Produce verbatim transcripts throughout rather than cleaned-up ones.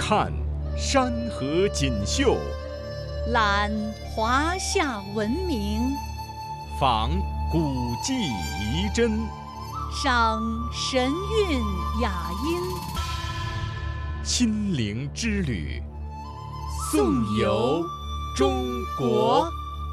看山河锦绣， 览华夏文明， 访古迹遗珍， 赏神韵雅音。 亲临之旅，颂游中国。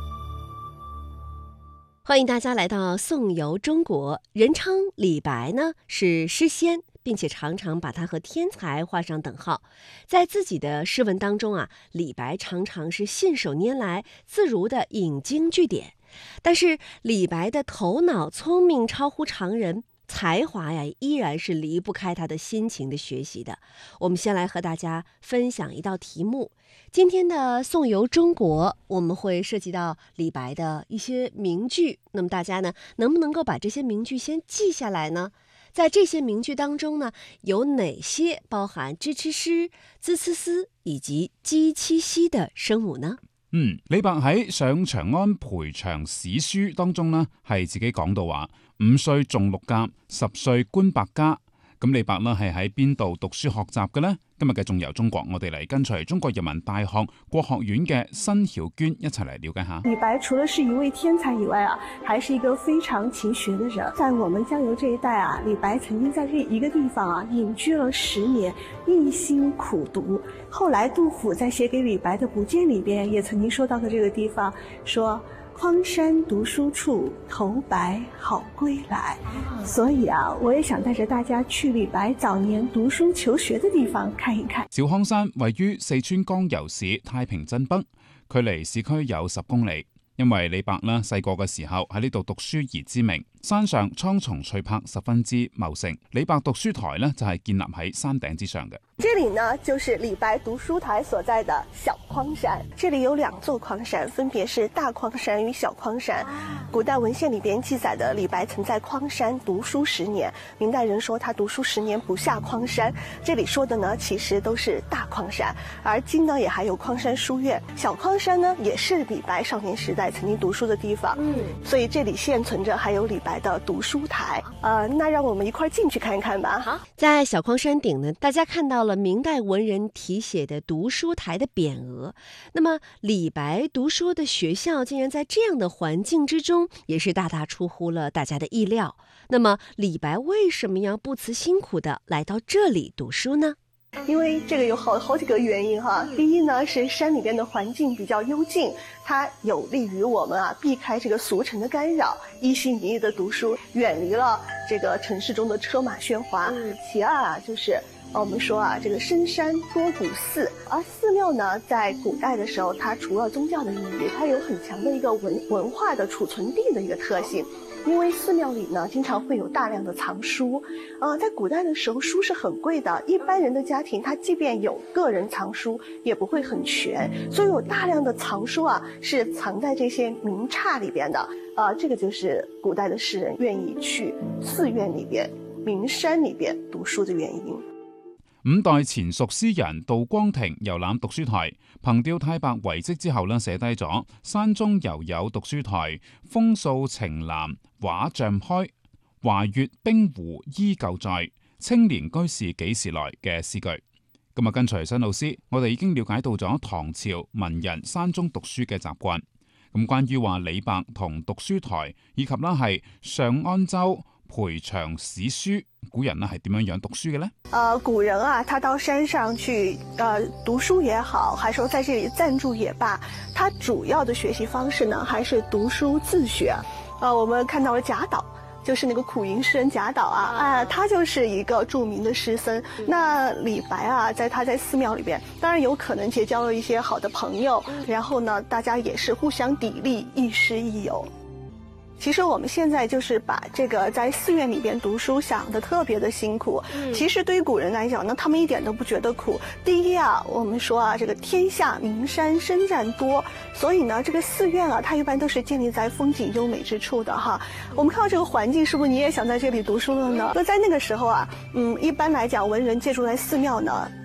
欢迎大家来到颂游中国。人称李白呢是诗仙，并且常常把他和天才画上等号。在自己的诗文当中啊，李白常常是信手拈来，自如地引经据典。但是李白的头脑聪明超乎常人，才华呀依然是离不开他的辛勤的学习的。我们先来和大家分享一道题目。今天的颂游中国，我们会涉及到李白的一些名句。那么大家呢，能不能够把这些名句先记下来呢？在这些名句當中呢，有哪些包含支持詩、茲茲詩以及擊七西的聲母呢？ 嗯，李白喺上長安培長史書當中呢，係自己講到話，五歲中六甲，十歲觀百家。咁李白呢係喺邊度讀書學習嘅呢？今日嘅頌遊中國，我哋嚟跟隨中國人民大學國學院嘅申曉娟一齊嚟了解下。 李白除了是一位天才以外啊，還是一個非常勤學的人。在我們江油這一帶啊，李白曾經在這一個地方啊隱居了十年，一心苦讀。後來杜甫在寫給李白的補薦裏邊，也曾經說到的這個地方，說匡山讀書處，頭白好歸來。所以啊，我也想帶着大家去李白早年讀書求學的地方看一看。 小康山位於四川江油市太平鎮北，距離市區有十公里。因為李白呢細個嘅時候喺呢度讀書而知名，山上蒼松翠柏十分之茂盛。李白讀書台呢就係建立喺山頂之上嘅。 這裏呢就是李白讀書台所在的小匡山，這裏有兩座匡山，分別是大匡山與小匡山。古代文獻裏邊記載的李白曾在匡山讀書十年，明代人說他讀書十年不下匡山，這裏說的呢其實都是大匡山，而今呢也還有匡山書院。小匡山呢也是李白少年時代曾經讀書的地方，嗯，所以這裏現存着還有李白的讀書台。呃，那讓我們一塊進去看一看吧。好， 在小匡山頂呢，大家看到了明代文人題寫的讀書台的匾額。那麼李白讀書的學校竟然在這樣的環境之中，也是大大出乎了大家的意料。那麼李白為什麼要不辭辛苦的來到這裡讀書呢？ 因為這個有好好幾個原因哈。第一呢，是山裏邊的環境比較幽靜，它有利於我們啊避開這個俗塵的干擾，一心一意的讀書，遠離了這個城市中的車馬喧嘩。嗯、其二啊，就是我們說啊，這個深山多古寺，而寺廟呢，在古代的時候，它除了宗教的意義，它有很強的一個文文化的儲存地的一個特性。因為寺廟裏呢，經常會有大量的藏書，呃，在古代的時候，書是很貴的，一般人的家庭，他即便有個人藏書，也不會很全，所以有大量的藏書啊，是藏在這些名剎裏邊的，啊、呃，這個就是古代的詩人願意去寺院裏邊、名山裏邊讀書的原因。 五代前蜀詩人杜光庭遊覽讀書台，憑弔太白遺跡之後呢，寫低咗山中猶有讀書台，風掃晴嵐畫像開，華月冰湖依舊在，青年居士幾時來嘅詩句。咁啊，跟隨新老師，我哋已經了解到咗唐朝文人山中讀書嘅習慣。咁關於話李白同讀書台以及啦係上安州培長史書，古人呢係點樣樣讀書嘅呢？ 呃，古人啊，他到山上去，呃，讀書也好，還是說在這裡暫住也罷，他主要的學習方式呢，還是讀書自學。呃，我們看到了賈島，就是那個苦吟詩人賈島啊，啊、呃，他就是一個著名的詩僧。那李白啊，在他在寺廟裡邊，當然有可能結交了一些好的朋友，然後呢，大家也是互相砥礪，亦師亦友。其實我們現在就是把這個在寺院裏邊讀書想得特別的辛苦。嗯、其實對於古人來講呢，他們一點都不覺得苦。第一啊，我們說啊，這個天下名山深棧多，所以呢，這個寺院啊，它一般都是建立在風景優美之處的哈。我們看到這個環境，是不是你也想在這裡讀書了呢？那在那個時候啊，嗯，一般來講，文人借住在寺廟呢，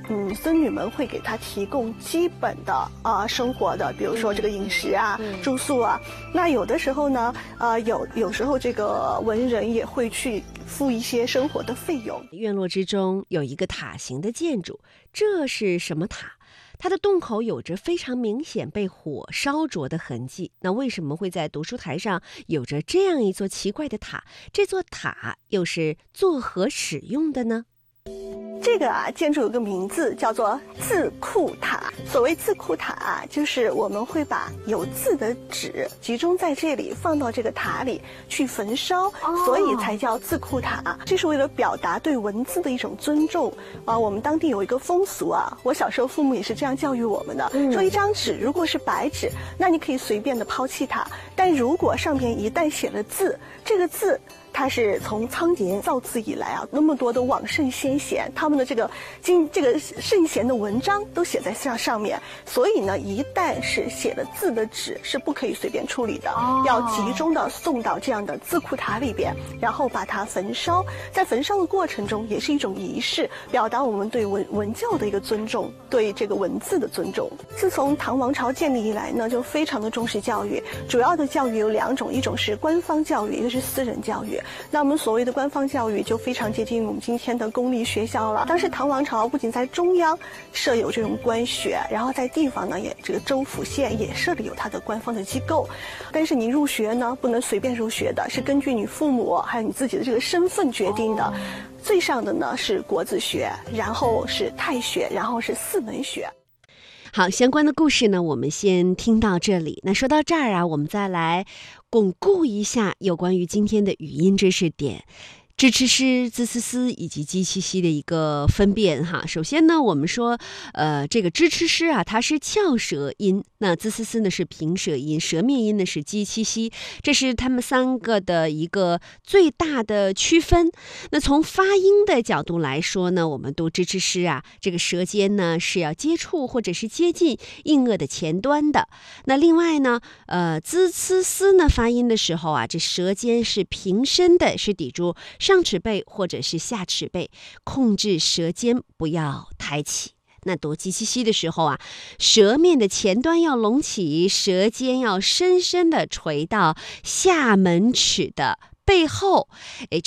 嗯，孙女们会给他提供基本的啊、呃、生活的，比如说这个饮食啊、嗯、住宿啊。那有的时候呢，呃，有有时候这个文人也会去付一些生活的费用。 院落之中有一个塔形的建筑，这是什么塔？它的洞口有着非常明显被火烧灼的痕迹。那为什么会在读书台上有着这样一座奇怪的塔？这座塔又是作何使用的呢？ 这个啊，建筑有个名字叫做字库塔。所谓字库塔啊，就是我们会把有字的纸集中在这里，放到这个塔里去焚烧，哦、所以才叫字库塔。这是为了表达对文字的一种尊重啊。我们当地有一个风俗啊，我小时候父母也是这样教育我们的，嗯、说一张纸如果是白纸，那你可以随便的抛弃它，但如果上面一旦写了字，这个字它是从仓颉造字以来啊，那么多的往圣先贤，他们的这个经这个圣贤的文章都写在上上面，所以呢，一旦是写了字的纸是不可以随便处理的，哦、要集中的送到这样的字库塔里边，然后把它焚烧。在焚烧的过程中，也是一种仪式，表达我们对文文教的一个尊重，对这个文字的尊重。自从唐王朝建立以来呢，就非常的重视教育，主要的教育有两种，一种是官方教育，一个是私人教育。那我们所谓的官方教育就非常接近于我们今天的公立学校了。当时唐王朝不仅在中央设有这种官学，然后在地方呢，也这个州府县也设立有它的官方的机构。但是你入学呢，不能随便入学的，是根据你父母还有你自己的这个身份决定的。最上的呢是国子学，然后是太学，然后是四门学。 好，相关的故事呢，我们先听到这里。那说到这儿啊，我们再来巩固一下有关于今天的语音知识点。支吃诗、滋呲呲以及鸡七西的一个分辨哈。首先呢，我们说，呃，这个支吃诗啊，它是翘舌音，那滋呲呲呢是平舌音，舌面音呢是鸡七西，这是他们三个的一个最大的区分。那从发音的角度来说呢，我们读支吃诗啊，这个舌尖呢是要接触或者是接近硬腭的前端的。那另外呢，呃，滋呲呲呢发音的时候啊，这舌尖是平伸的，是抵住上齿背或者是下齿背，控制舌尖不要抬起。那读鸡七西的时候啊，舌面的前端要隆起，舌尖要深深的垂到下门齿的背后。诶